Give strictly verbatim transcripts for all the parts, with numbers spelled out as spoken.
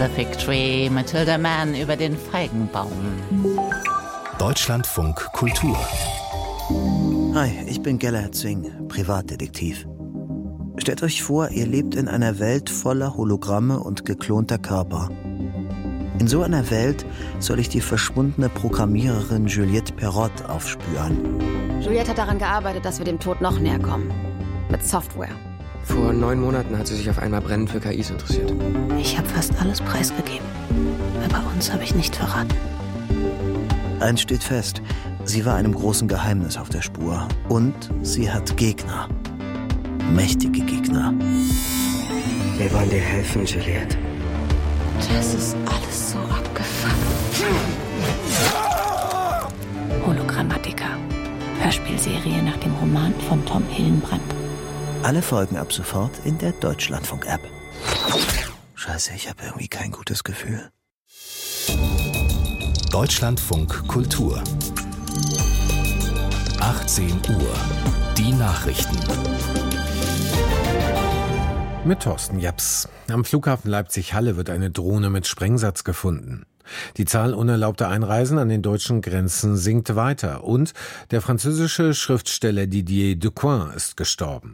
The Fig Tree, Matilda Mann über den Feigenbaum. Deutschlandfunk Kultur. Hi, ich bin Gellert Zwing, Privatdetektiv. Stellt euch vor, ihr lebt in einer Welt voller Hologramme und geklonter Körper. In so einer Welt soll ich die verschwundene Programmiererin Juliette Perrot aufspüren. Juliette hat daran gearbeitet, dass wir dem Tod noch näher kommen. Mit Software. Vor neun Monaten hat sie sich auf einmal brennend für K Is interessiert. Ich habe fast alles preisgegeben. Aber uns habe ich nicht verraten. Eins steht fest, sie war einem großen Geheimnis auf der Spur. Und sie hat Gegner. Mächtige Gegner. Wir wollen dir helfen, Juliette. Das ist alles so abgefuckt. Hologrammatica. Hörspielserie nach dem Roman von Tom Hillenbrand. Alle Folgen ab sofort in der Deutschlandfunk-App. Scheiße, ich habe irgendwie kein gutes Gefühl. Deutschlandfunk Kultur. achtzehn Uhr. Die Nachrichten. Mit Thorsten Japs. Am Flughafen Leipzig-Halle wird eine Drohne mit Sprengsatz gefunden. Die Zahl unerlaubter Einreisen an den deutschen Grenzen sinkt weiter und der französische Schriftsteller Didier Decoing ist gestorben.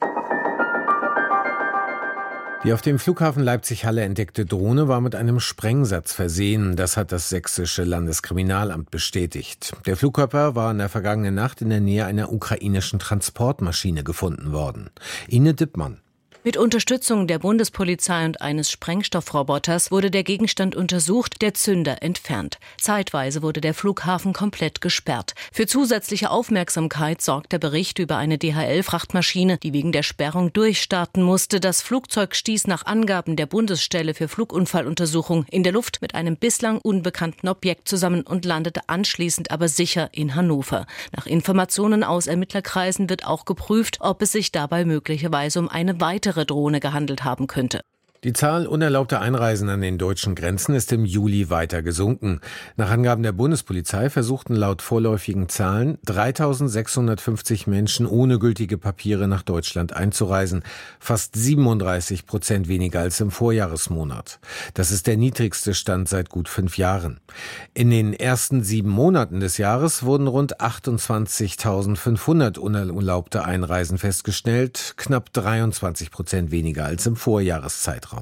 Die auf dem Flughafen Leipzig-Halle entdeckte Drohne war mit einem Sprengsatz versehen. Das hat das sächsische Landeskriminalamt bestätigt. Der Flugkörper war in der vergangenen Nacht in der Nähe einer ukrainischen Transportmaschine gefunden worden. Ine Dippmann. Mit Unterstützung der Bundespolizei und eines Sprengstoffroboters wurde der Gegenstand untersucht, der Zünder entfernt. Zeitweise wurde der Flughafen komplett gesperrt. Für zusätzliche Aufmerksamkeit sorgt der Bericht über eine D H L-Frachtmaschine, die wegen der Sperrung durchstarten musste. Das Flugzeug stieß nach Angaben der Bundesstelle für Flugunfalluntersuchung in der Luft mit einem bislang unbekannten Objekt zusammen und landete anschließend aber sicher in Hannover. Nach Informationen aus Ermittlerkreisen wird auch geprüft, ob es sich dabei möglicherweise um eine weitere Drohne gehandelt haben könnte. Die Zahl unerlaubter Einreisen an den deutschen Grenzen ist im Juli weiter gesunken. Nach Angaben der Bundespolizei versuchten laut vorläufigen Zahlen dreitausendsechshundertfünfzig Menschen ohne gültige Papiere nach Deutschland einzureisen. Fast siebenunddreißig Prozent weniger als im Vorjahresmonat. Das ist der niedrigste Stand seit gut fünf Jahren. In den ersten sieben Monaten des Jahres wurden rund achtundzwanzigtausendfünfhundert unerlaubte Einreisen festgestellt, knapp dreiundzwanzig Prozent weniger als im Vorjahreszeitraum.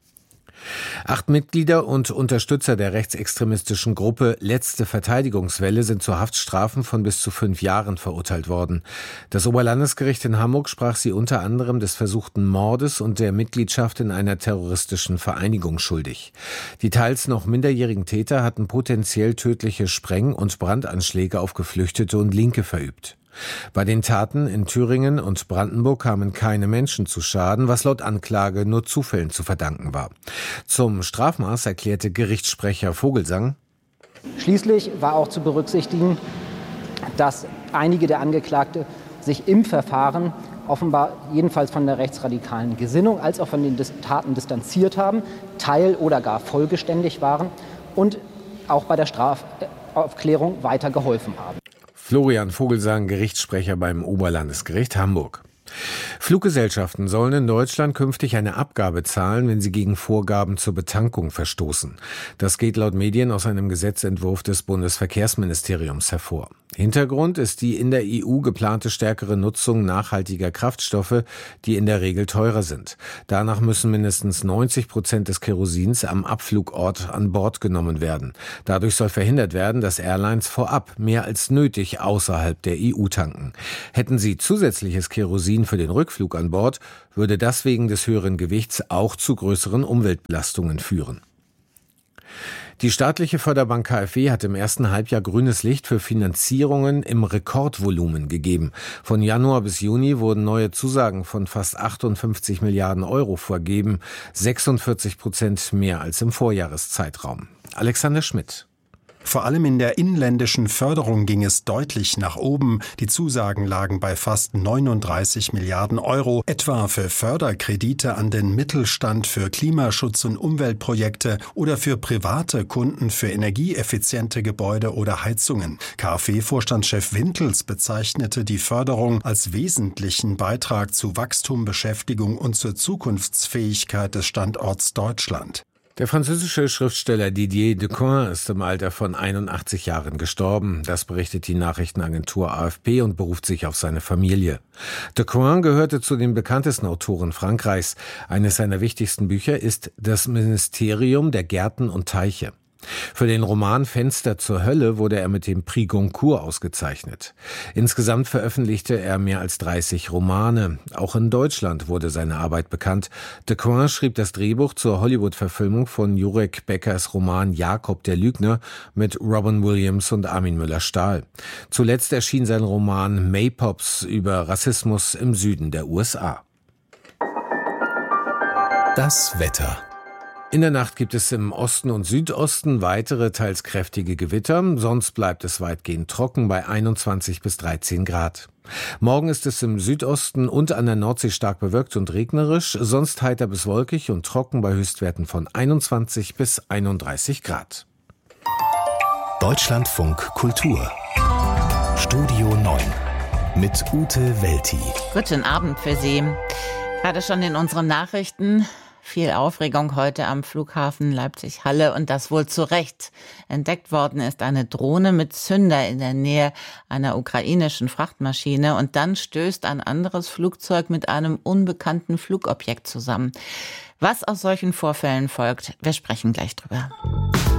Acht Mitglieder und Unterstützer der rechtsextremistischen Gruppe Letzte Verteidigungswelle sind zu Haftstrafen von bis zu fünf Jahren verurteilt worden. Das Oberlandesgericht in Hamburg sprach sie unter anderem des versuchten Mordes und der Mitgliedschaft in einer terroristischen Vereinigung schuldig. Die teils noch minderjährigen Täter hatten potenziell tödliche Spreng- und Brandanschläge auf Geflüchtete und Linke verübt. Bei den Taten in Thüringen und Brandenburg kamen keine Menschen zu Schaden, was laut Anklage nur Zufällen zu verdanken war. Zum Strafmaß erklärte Gerichtssprecher Vogelsang: Schließlich war auch zu berücksichtigen, dass einige der Angeklagte sich im Verfahren offenbar jedenfalls von der rechtsradikalen Gesinnung als auch von den Taten distanziert haben, teil- oder gar vollgeständig waren und auch bei der Strafaufklärung weiter geholfen haben. Florian Vogelsang, Gerichtssprecher beim Oberlandesgericht Hamburg. Fluggesellschaften sollen in Deutschland künftig eine Abgabe zahlen, wenn sie gegen Vorgaben zur Betankung verstoßen. Das geht laut Medien aus einem Gesetzentwurf des Bundesverkehrsministeriums hervor. Hintergrund ist die in der E U geplante stärkere Nutzung nachhaltiger Kraftstoffe, die in der Regel teurer sind. Danach müssen mindestens neunzig Prozent des Kerosins am Abflugort an Bord genommen werden. Dadurch soll verhindert werden, dass Airlines vorab mehr als nötig außerhalb der E U tanken. Hätten sie zusätzliches Kerosin für den Rückflug an Bord, würde das wegen des höheren Gewichts auch zu größeren Umweltbelastungen führen. Die staatliche Förderbank K f W hat im ersten Halbjahr grünes Licht für Finanzierungen im Rekordvolumen gegeben. Von Januar bis Juni wurden neue Zusagen von fast achtundfünfzig Milliarden Euro vergeben, sechsundvierzig Prozent mehr als im Vorjahreszeitraum. Alexander Schmidt. Vor allem in der inländischen Förderung ging es deutlich nach oben. Die Zusagen lagen bei fast neununddreißig Milliarden Euro, etwa für Förderkredite an den Mittelstand für Klimaschutz- und Umweltprojekte oder für private Kunden für energieeffiziente Gebäude oder Heizungen. K f W-Vorstandschef Wintels bezeichnete die Förderung als wesentlichen Beitrag zu Wachstum, Beschäftigung und zur Zukunftsfähigkeit des Standorts Deutschland. Der französische Schriftsteller Didier Decoing ist im Alter von einundachtzig Jahren gestorben. Das berichtet die Nachrichtenagentur A F P und beruft sich auf seine Familie. Decoing gehörte zu den bekanntesten Autoren Frankreichs. Eines seiner wichtigsten Bücher ist Das Ministerium der Gärten und Teiche. Für den Roman Fenster zur Hölle wurde er mit dem Prix Goncourt ausgezeichnet. Insgesamt veröffentlichte er mehr als dreißig Romane. Auch in Deutschland wurde seine Arbeit bekannt. Decoing schrieb das Drehbuch zur Hollywood-Verfilmung von Jurek Beckers Roman Jakob der Lügner mit Robin Williams und Armin Müller-Stahl. Zuletzt erschien sein Roman Maypops über Rassismus im Süden der U S A. Das Wetter. In der Nacht gibt es im Osten und Südosten weitere, teils kräftige Gewitter. Sonst bleibt es weitgehend trocken bei einundzwanzig bis dreizehn Grad. Morgen ist es im Südosten und an der Nordsee stark bewölkt und regnerisch. Sonst heiter bis wolkig und trocken bei Höchstwerten von einundzwanzig bis einunddreißig Grad. Deutschlandfunk Kultur. Studio neun mit Ute Welti. Guten Abend für Sie. Gerade schon in unseren Nachrichten. Viel Aufregung heute am Flughafen Leipzig-Halle und das wohl zu Recht. Entdeckt worden ist eine Drohne mit Zünder in der Nähe einer ukrainischen Frachtmaschine und dann stößt ein anderes Flugzeug mit einem unbekannten Flugobjekt zusammen. Was aus solchen Vorfällen folgt, wir sprechen gleich drüber.